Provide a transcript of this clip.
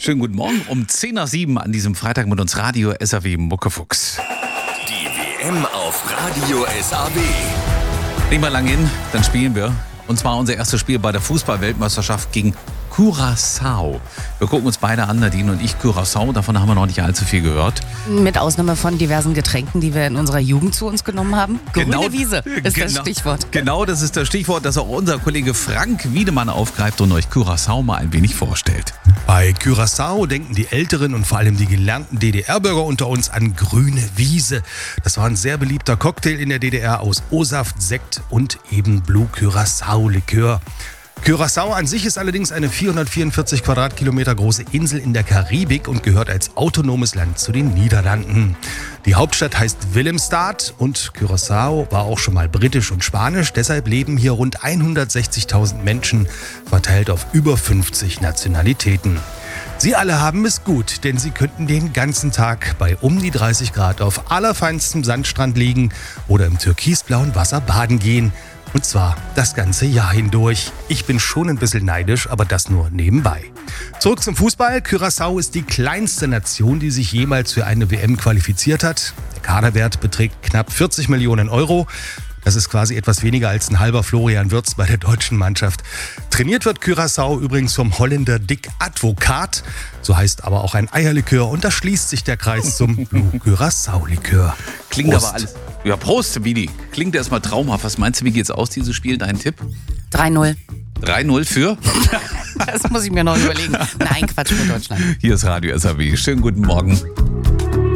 Schönen guten Morgen um 6:10 an diesem Freitag mit uns Radio SAW Muckefuchs. Die WM auf Radio SAW. Nehmen wir lang hin, dann spielen wir. Und zwar unser erstes Spiel bei der Fußball-Weltmeisterschaft gegen Curaçao. Wir gucken uns beide an, Nadine und ich, Curaçao. Davon haben wir noch nicht allzu viel gehört. Mit Ausnahme von diversen Getränken, die wir in unserer Jugend zu uns genommen haben. Grüne Wiese ist das Stichwort. Genau, das ist das Stichwort, das auch unser Kollege Frank Wiedemann aufgreift und euch Curaçao mal ein wenig vorstellt. Bei Curaçao denken die Älteren und vor allem die gelernten DDR-Bürger unter uns an grüne Wiese. Das war ein sehr beliebter Cocktail in der DDR aus O-Saft, Sekt und eben Blue Curaçao-Likör. Curaçao an sich ist allerdings eine 444 Quadratkilometer große Insel in der Karibik und gehört als autonomes Land zu den Niederlanden. Die Hauptstadt heißt Willemstad und Curaçao war auch schon mal britisch und spanisch. Deshalb leben hier rund 160.000 Menschen, verteilt auf über 50 Nationalitäten. Sie alle haben es gut, denn sie könnten den ganzen Tag bei um die 30 Grad auf allerfeinstem Sandstrand liegen oder im türkisblauen Wasser baden gehen. Und zwar das ganze Jahr hindurch. Ich bin schon ein bisschen neidisch, aber das nur nebenbei. Zurück zum Fußball. Curaçao ist die kleinste Nation, die sich jemals für eine WM qualifiziert hat. Der Kaderwert beträgt knapp 40 Millionen Euro. Das ist quasi etwas weniger als ein halber Florian Wirtz bei der deutschen Mannschaft. Trainiert wird Curaçao übrigens vom Holländer Dick Advocaat. So heißt aber auch ein Eierlikör und da schließt sich der Kreis zum Blue Curaçao-Likör. Klingt aber alles. Ja, Prost, Vidi. Klingt erstmal traumhaft. Was meinst du, wie geht's aus, dieses Spiel? Dein Tipp? 3-0. 3-0 für? Das muss ich mir noch überlegen. Nein, Quatsch für Deutschland. Hier ist Radio SAW. Schönen guten Morgen.